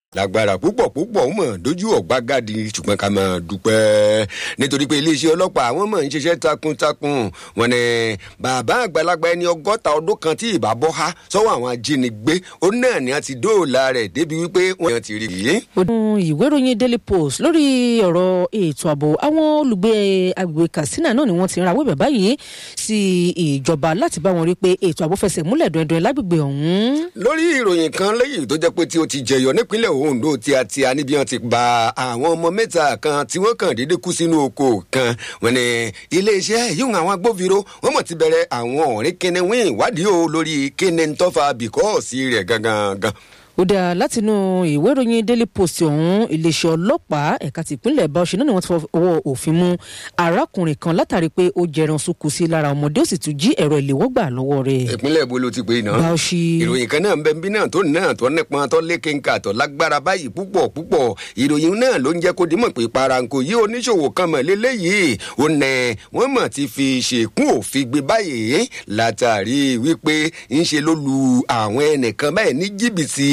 lágbára púpọ̀ mọ̀ dojú ọ̀gbagadì ṣùgbọ́n ká máa dúpẹ́ nítorí pé iléeṣẹ́ ọlọ́pàá àwọn mọ̀ ń ṣiṣẹ́ takuntakun wọn ni bàbá àgbàlagbà ẹni 60 ọdún kan tí ìbá bọ́ há sọ́wọ́ àwọn ajínigbé ó náà ni a ti dóòlà rẹ̀ débi wípé wọ́n ti rí i. ọdún ìwé ìròyìn Daily Post lórí ọ̀rọ̀ ètò ààbò àwọn olùgbé agbègbè Katsina náà ni wọ́n ti ń rawọ́ ẹ̀bẹ̀ báyìí sí ìjọba láti bá wọn rí pé ètò ààbò fẹsẹ̀ múlẹ̀ dandan lágbègbè ọ̀hún. lórí ìròyìn kan lẹ́yìn tó jẹ́ pé tí ó ti jẹyọ nípínlẹ̀ Ondo tí a níbi wọn ti gba àwọn ọmọ mẹ́ta kan tí wọ́n kàn déédéé kú sínú oko kan wọn ni iléeṣẹ́ yíyún àwọn agbófinró wọ́n mọ̀ ti bẹ̀rẹ̀ àwọn ọ̀rìn kínníwín ìwádìí o lórí kíni ń tọ́fà bìkọ́ọ̀sì rẹ̀ gangan. ó dáa látinú ìwé ìròyìn Daily Post ọ̀hún iléeṣẹ́ ọlọ́pàá ẹ̀ka tìpínlẹ̀ Bauchi náà ni wọ́n ti fọwọ́ òfin mú arákùnrin kan látàrí pé ó jẹran sunkù sí lára ọmọdé ó sì tún jí ẹ̀rọ ìléwọ́ gbà lọ́wọ́ rẹ̀. ìpínlẹ̀ èbó ló ti pé iná. Bauchi. ìròyìn kan náà ń bẹ bí náà tó nípọn tó lékenkà tó lágbára báyìí púpọ̀ ìròyìn náà ló ń jẹ́ kó dímọ̀ pé paranko yìí oníṣòwò kan mọ̀ lélẹ́yìí ó nẹ wọ́n mọ̀ ti fi ṣèkún òfin gbé báyìí látàrí wípé ń ṣe ló lu àwọn ẹnìkan báyìí ní jìbìtì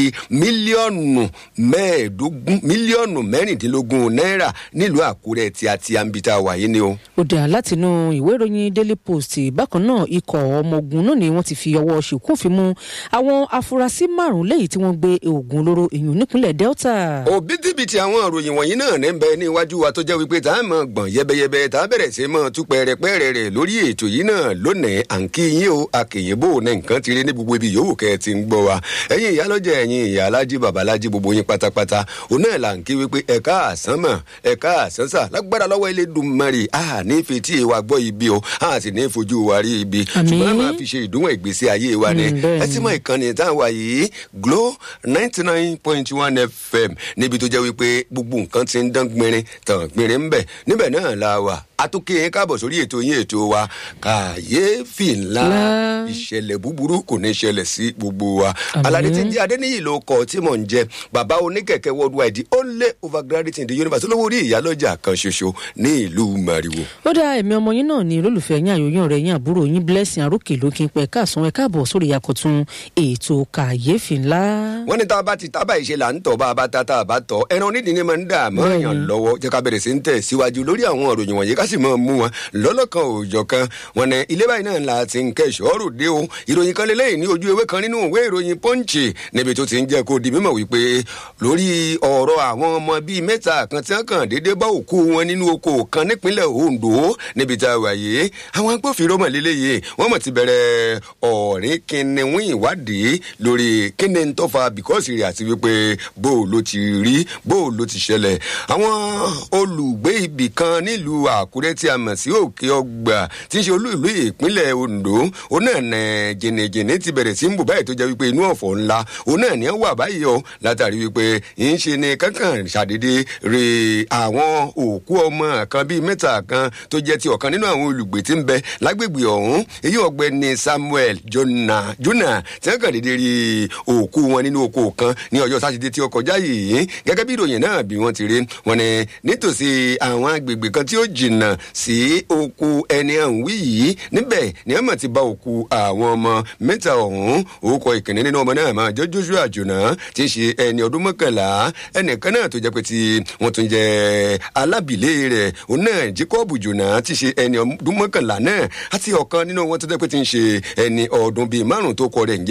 mílíọ̀nù mẹ́rìndínlógún náírà nílùú Àkúrẹ́ tí a ti àǹbìtà wàyí ni o. ó dà látinú ìwé ìròyìn Daily Post bákan náà ikọ̀ ọmọ ogun náà ni wọ́n ti fi ọwọ́ ṣìkún fi mú àwọn afurasí 5 lẹ́yìn tí wọ́n gbé oògùn olóró èèyàn nípínlẹ̀ Delta. òbítíbitì àwọn ìròyìn wọ̀nyí náà ní bẹ ní iwájú wa tó jẹ́ wípé tá a mọ̀ gbọ̀n yẹbẹyẹbẹ tá a bẹ̀rẹ̀ sí mọ̀ tú pẹ́rẹpẹ́rẹ rẹ̀ lórí ètò yìí náà lónìí à ń kí yín o àkèyébò ní nǹkan ti rí ní gbogbo ibi yòówù kẹ́ ẹ ti ń gbọ́ wa ẹ̀yin ìyálọ́jà ẹ̀yin ìyá alájí babalájí gbogbo yín pátápátá òun náà là ń kí wípé ẹ̀ka àsánmọ̀ ẹ̀ka àsánsà lágbára lọ́wọ́ Elédùmarè a ní fetí wa gbọ́ ibi o a sì ní fojú wa rí ibi ṣùgbọ́n a máa fi ṣe ìdúnwọ̀n ìgbésí ayé wa ni ẹ ti mọ ìkànnì táwọn wà yìí Glo 99.1 FM níbi tó jẹ́ wípé gbogbo nǹkan ti ń dán gbinrin tàn gbinrin ń bẹ̀ níbẹ̀ náà la wà atókè yẹn káàbọ̀ sórí ètò yín ètò wa kàyéfì ńlá ìṣẹ̀lẹ̀ búburú kò ní ṣẹlẹ̀ sí gbogbo wa aládé tí ń jẹ́ Adéníyì ló kọ tí mò ń jẹ bàbá oníkẹ̀kẹ́ worldwide only overgraduate in the universe olówó orí ìyálọ́jà kan ṣoṣo ní ìlú Màrìwò. ó dá ẹ̀mí ọmọ yín náà ní olólùfẹ́ yín àyòyàn rẹ̀ yín àbúrò yín Blessing Arókè ló kí n pẹ́ káàsán ẹ káàbọ̀ sórí àkọ́tún ètò kàyéfì ńlá. wọ́n ní tá a bá ti tábà ìṣe là ń tọ́ bá a bá tá a bá tọ́ ẹran onídìí ni máa ń dà mọ́ èèyàn lọ́wọ́ jẹ́ ká bẹ̀rẹ̀ sí ń tẹ̀ síwájú lórí àwọn ìròyìn wọ̀nyí ká sì máa mú wọn lọ́lọ́kan òòjọ́ kan wọn ní ilé báyìí náà la ti ń kẹ́sọ̀ ròde o ìròyìn kan lélẹ́yìn ní ojú ewé kan nínú ìwé ìròyìn Punch níbi tó ti ń jẹ́ kó di mímọ̀ wípé lórí ọ̀rọ̀ àwọn ọmọ bíi 3 kan tí wọ́n kàn déédéé bá òkú wọn nínú oko kan nípínlẹ̀ Ondo níbi tá a wà yìí àwọn agbófinró mọ̀ lélẹ́yìí wọ́n mọ̀ ti bẹ̀rẹ̀ ọ̀rìn kínníwín ìwádìí lórí kíni ń tọ́fà bìkọ́sì rẹ̀ àti wípé bó ló ti rí bó ló ti ṣẹlẹ̀ àwọn olùgbé ibì kan nílùú Àkúrẹ́ tí a mọ̀ sí Òkè Ọgbà tí ń ṣe olú ìlú ìpínlẹ̀ Ondo òun náà nẹ jìnnìjìnnì ti bẹ̀rẹ̀ sí ń bù báyìí tó jẹ́ wípé inú ọ̀fọ̀ ńlá òun náà ní ẹ̀ wà báyìí o látàrí wípé ń ṣe ni kankan ṣàdédé rè àwọn òkú ọmọ kan bíi 3 kan tó jẹ́ ti ọ̀kan nínú àwọn olùgbé tí ń bẹ lágbègbè ọ̀hún èyí ọ̀gbẹ́ni Samuel Jona tí wọ́n kàn dédé rí òkú wọn nínú oko kan ní ọjọ́ sátidé tí ó kọjá yìí gẹ́gẹ́ bí ìròyìn náà bí wọ́n ti rí wọn ni nítòsí àwọn agbègbè kan tí ó jìnnà sí oko ẹni àwí yìí níbẹ̀ ni wọ́n mọ̀ ti bá òkú àwọn ọmọ 3 ọ̀hún orúkọ ìkíní nínú ọmọ náà máa jẹ́ Joshua Jona tí ń ṣe ẹni ọdún 11 ẹnìkan náà tó jẹ́ pé tí wọ́n tún jẹ́ alábìlé rẹ̀ òun náà Jacob Jona tí ṣe ẹni ọdún 11 náà àti ọ̀kan nínú wọn tó jẹ́ pé tí ń ṣe ẹni ọdún bíi 5 tó kọ rẹ̀ ń jẹ́